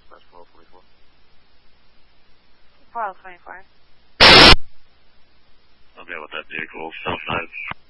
Express 1244. 1224. Okay, with that vehicle, south side.